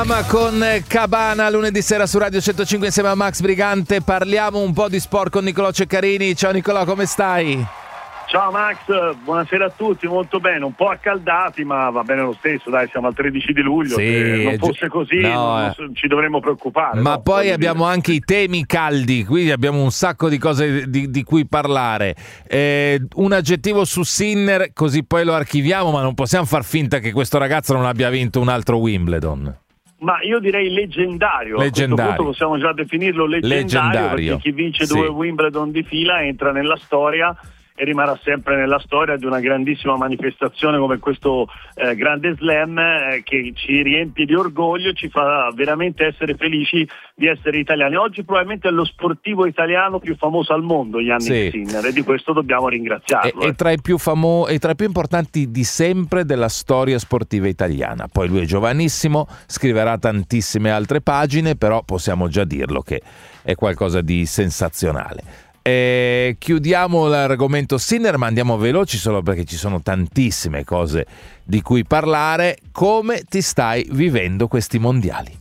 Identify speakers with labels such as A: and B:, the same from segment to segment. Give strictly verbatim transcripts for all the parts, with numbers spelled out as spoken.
A: Ma con Cabana lunedì sera su Radio centocinque insieme a Max Brigante parliamo un po' di sport con Nicolò Ceccarini. Ciao Nicolò, come stai?
B: Ciao Max, buonasera a tutti, molto bene, un po' accaldati ma va bene lo stesso, dai, siamo al tredici di luglio,
A: sì,
B: se non fosse così
A: no,
B: non, non ci dovremmo preoccupare.
A: Ma
B: no?
A: poi
B: Voglio
A: abbiamo
B: dire.
A: anche i temi caldi, quindi abbiamo un sacco di cose di, di cui parlare. Eh, un aggettivo su Sinner, così poi lo archiviamo, ma non possiamo far finta che questo ragazzo non abbia vinto un altro Wimbledon.
B: Ma io direi leggendario,
A: leggendario.
B: A questo punto possiamo già definirlo leggendario,
A: leggendario.
B: Perché chi vince
A: sì.
B: due Wimbledon di fila entra nella storia e rimarrà sempre nella storia di una grandissima manifestazione come questo eh, grande slam eh, che ci riempie di orgoglio e ci fa veramente essere felici di essere italiani. Oggi probabilmente è lo sportivo italiano più famoso al mondo, Yannick
A: sì.
B: Sinner, e di questo dobbiamo ringraziarlo.
A: E,
B: eh.
A: e tra i più famo- e tra i più importanti di sempre della storia sportiva italiana. Poi lui è giovanissimo, scriverà tantissime altre pagine, però possiamo già dirlo che è qualcosa di sensazionale. E chiudiamo l'argomento Sinner, ma andiamo veloci solo perché ci sono tantissime cose di cui parlare. Come ti stai vivendo questi mondiali?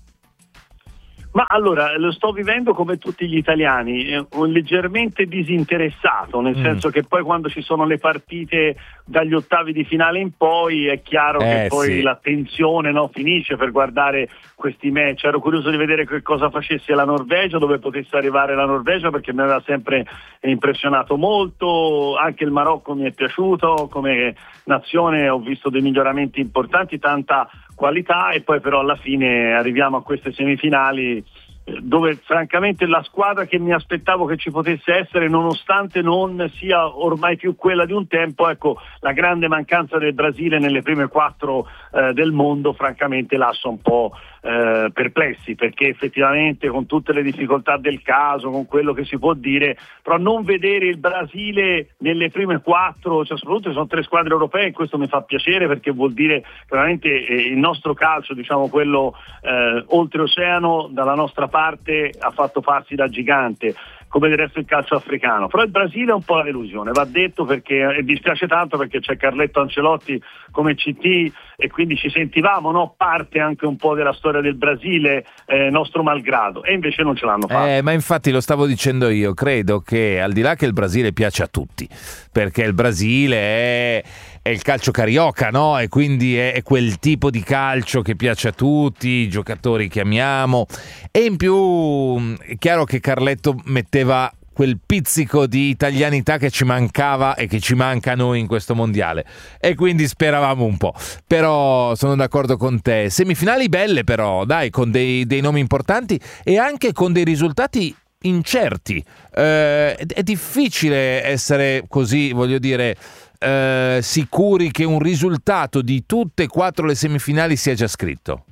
B: Ma allora, lo sto vivendo come tutti gli italiani, eh, leggermente disinteressato, nel mm. senso che poi quando ci sono le partite dagli ottavi di finale in poi è chiaro
A: eh,
B: che poi
A: sì.
B: la tensione no, finisce per guardare questi match. Ero curioso di vedere che cosa facesse la Norvegia, dove potesse arrivare la Norvegia, perché mi aveva sempre impressionato molto. Anche il Marocco mi è piaciuto come nazione, ho visto dei miglioramenti importanti, tanta qualità, e poi però alla fine arriviamo a queste semifinali dove francamente la squadra che mi aspettavo che ci potesse essere, nonostante non sia ormai più quella di un tempo, ecco, la grande mancanza del Brasile nelle prime quattro eh, del mondo francamente lascia un po' eh, perplessi, perché effettivamente con tutte le difficoltà del caso, con quello che si può dire, però non vedere il Brasile nelle prime quattro, cioè soprattutto sono tre squadre europee, questo mi fa piacere perché vuol dire che veramente eh, il nostro calcio, diciamo quello eh, oltreoceano, dalla nostra parte ha fatto passi da gigante, come del resto il calcio africano. Però il Brasile è un po' la delusione, va detto, perché e dispiace tanto perché c'è Carletto Ancelotti come C T e quindi ci sentivamo no? parte anche un po' della storia del Brasile, eh, nostro malgrado, e invece non ce l'hanno fatto.
A: Eh, ma infatti lo stavo dicendo io, credo che al di là che il Brasile piace a tutti, perché il Brasile è, è il calcio carioca, no? E quindi è, è quel tipo di calcio che piace a tutti, i giocatori che amiamo, e in più è chiaro che Carletto metteva quel pizzico di italianità che ci mancava e che ci manca a noi in questo mondiale, e quindi speravamo un po'. Però sono d'accordo con te, semifinali belle però, dai, con dei, dei nomi importanti e anche con dei risultati incerti. Eh, è difficile essere così, voglio dire, eh, sicuri che un risultato di tutte e quattro le semifinali sia già scritto.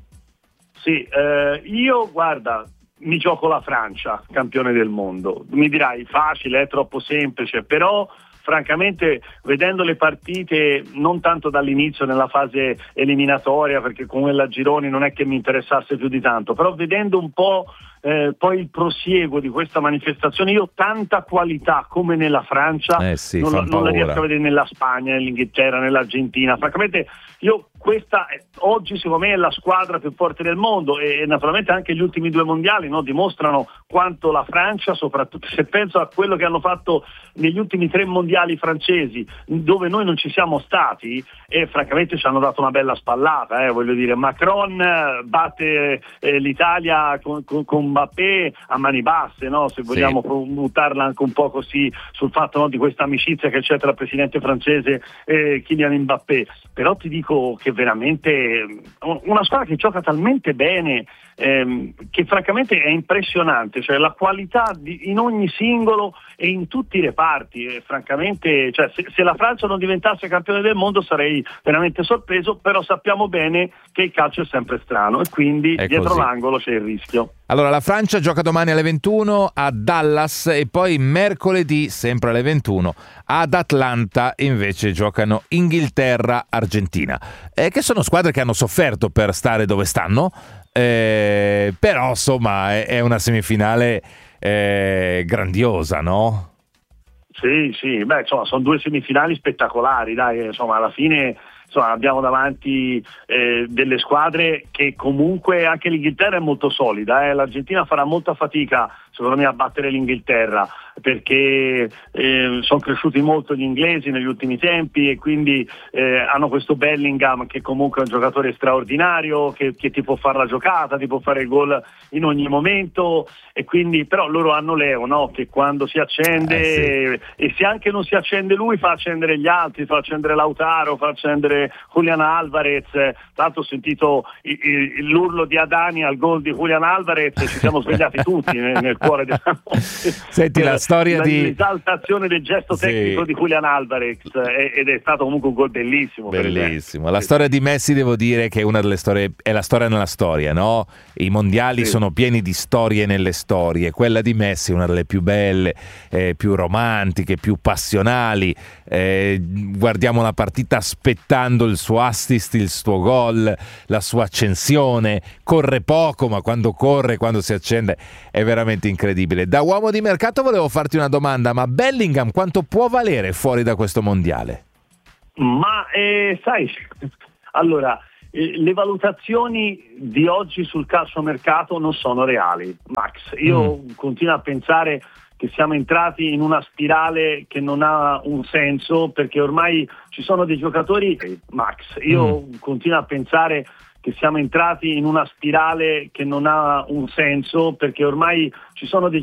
B: Sì, eh, io guarda, mi gioco la Francia, campione del mondo. Mi dirai facile, è troppo semplice, però francamente vedendo le partite non tanto dall'inizio nella fase eliminatoria, perché con quella gironi non è che mi interessasse più di tanto, però vedendo un po' eh, poi il prosieguo di questa manifestazione, io tanta qualità come nella Francia
A: eh sì,
B: non, non la riesco a vedere nella Spagna, nell'Inghilterra, nell'Argentina. Francamente io questa oggi secondo me è la squadra più forte del mondo, e, e naturalmente anche gli ultimi due mondiali no, dimostrano quanto la Francia, soprattutto se penso a quello che hanno fatto negli ultimi tre mondiali francesi dove noi non ci siamo stati, e francamente ci hanno dato una bella spallata, eh, voglio dire, Macron batte eh, l'Italia con, con, con Mbappé a mani basse, no? Se vogliamo sì. buttarla anche un po' così sul fatto no, di questa amicizia che c'è tra il presidente francese e Kylian Mbappé. Però ti dico che veramente una squadra che gioca talmente bene ehm, che francamente è impressionante, cioè la qualità di, in ogni singolo e in tutti i reparti, e francamente cioè, se, se la Francia non diventasse campione del mondo sarei veramente sorpreso, però sappiamo bene che il calcio è sempre strano e quindi
A: è
B: dietro
A: così.
B: L'angolo c'è il rischio.
A: Allora, la Francia gioca domani alle ventuno a Dallas e poi mercoledì, sempre alle ventuno, ad Atlanta invece giocano Inghilterra-Argentina, eh, che sono squadre che hanno sofferto per stare dove stanno, eh, però insomma è, è una semifinale eh, grandiosa, no?
B: Sì, sì, beh, insomma, sono due semifinali spettacolari, dai, insomma, alla fine insomma, abbiamo davanti eh, delle squadre che comunque, anche l'Inghilterra è molto solida, eh. L'Argentina farà molta fatica secondo me a battere l'Inghilterra, perché eh, sono cresciuti molto gli inglesi negli ultimi tempi e quindi eh, hanno questo Bellingham che comunque è un giocatore straordinario, che, che ti può fare la giocata, ti può fare il gol in ogni momento, e quindi però loro hanno Leo, no? Che quando si accende eh sì. e se anche non si accende lui fa accendere gli altri, fa accendere Lautaro, fa accendere Julian Alvarez. Tra l'altro ho sentito il, il, l'urlo di Adani al gol di Julian Alvarez e ci siamo svegliati tutti nel, nel cuore della notte.
A: Senti la storia
B: la,
A: di
B: l'esaltazione del gesto tecnico sì. di Julian Alvarez, ed è stato comunque un gol bellissimo.
A: Bellissimo. La storia di Messi, devo dire che è una delle storie, è la storia nella storia, no? I mondiali sì. sono pieni di storie nelle storie. Quella di Messi è una delle più belle, eh, più romantiche, più passionali. Eh, guardiamo la partita aspettando il suo assist, il suo gol, la sua accensione. Corre poco, ma quando corre, quando si accende, è veramente incredibile. Da uomo di mercato volevo farti una domanda, ma Bellingham quanto può valere fuori da questo mondiale?
B: Ma eh, sai, allora eh, le valutazioni di oggi sul calciomercato non sono reali, Max. Io mm. continuo a pensare che siamo entrati in una spirale che non ha un senso, perché ormai ci sono dei giocatori, Max, io mm. continuo a pensare che siamo entrati in una spirale che non ha un senso, perché ormai ci sono dei